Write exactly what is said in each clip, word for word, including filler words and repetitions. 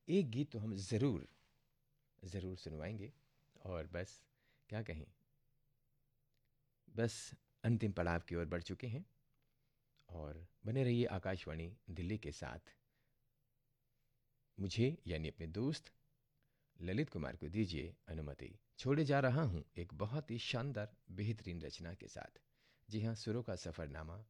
एक गीत तो हम ज़रूर ज़रूर सुनवाएंगे। और बस क्या कहें, बस अंतिम पड़ाव की ओर बढ़ चुके हैं। और बने रहिए आकाशवाणी दिल्ली के साथ। मुझे यानी अपने दोस्त ललित कुमार को दीजिए अनुमति। छोड़े जा रहा हूँ एक बहुत ही शानदार बेहतरीन रचना के साथ। जी हाँ, सुरों का सफ़रनामा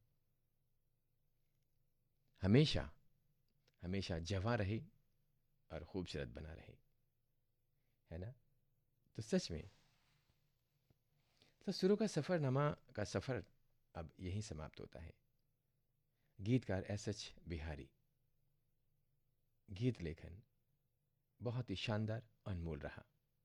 हमेशा हमेशा जवां रहे और खूबसूरत बना रहे, है ना? तो सच में, तो सुरों का सफ़रनामा का सफ़र अब यहीं समाप्त होता है। गीतकार एस एच बिहारी, गीत लेखन बहुत ही शानदार, अनमोल रहा।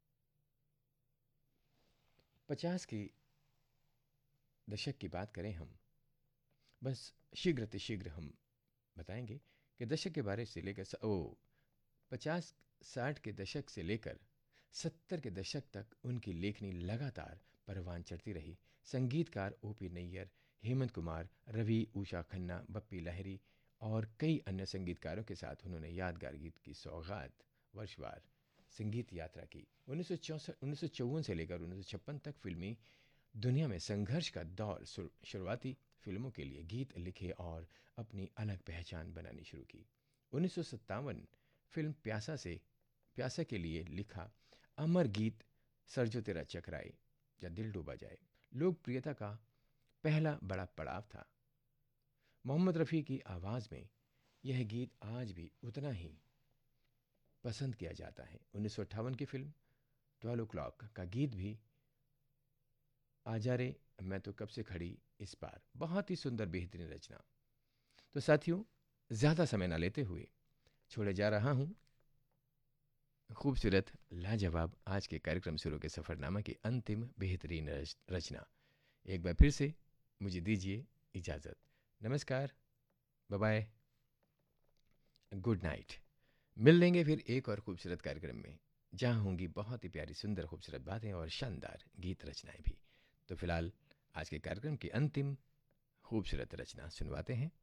पचास की दशक की बात करें हम, बस शीघ्र शीघ्र हम बताएंगे कि दशक के बारे से लेकर स- ओ पचास साठ के दशक से लेकर सत्तर के दशक तक उनकी लेखनी लगातार परवान चढ़ती रही। संगीतकार ओ पी नैयर, हेमंत कुमार, रवि, उषा खन्ना, बप्पी लहरी और कई अन्य संगीतकारों के साथ उन्होंने यादगार गीत की सौगात वर्षवार संगीत यात्रा की। उन्नीस सौ चौंसठ उन्नीस सौ चौवन से लेकर उन्नीस सौ छप्पन तक फिल्मी दुनिया में संघर्ष का दौर शुरू- शुरुआती फिल्मों के लिए गीत लिखे और अपनी अलग पहचान बनानी शुरू की। उन्नीस सौ सत्तावन फिल्म प्यासा से प्यासा के लिए लिखा अमर गीत सरजो तेरा चकराए या दिल डूबा जाए लोकप्रियता का पहला बड़ा पड़ाव था। मोहम्मद रफ़ी की आवाज़ में यह गीत आज भी उतना ही पसंद किया जाता है। उन्नीस सौ अट्ठावन की फिल्म ट्वेल्व ओ क्लॉक का गीत भी आजा रे मैं तो कब से खड़ी इस पार, बहुत ही सुंदर बेहतरीन रचना। तो साथियों, ज़्यादा समय ना लेते हुए छोड़े जा रहा हूँ खूबसूरत लाजवाब आज के कार्यक्रम शुरू के सफ़रनामा की अंतिम बेहतरीन रच- रचना। एक बार फिर से मुझे दीजिए इजाज़त। नमस्कार, बाय बाय, गुड नाइट। मिल लेंगे फिर एक और खूबसूरत कार्यक्रम में, जहाँ होंगी बहुत ही प्यारी सुंदर खूबसूरत बातें और शानदार गीत रचनाएं भी। तो फिलहाल आज के कार्यक्रम की अंतिम खूबसूरत रचना सुनवाते हैं।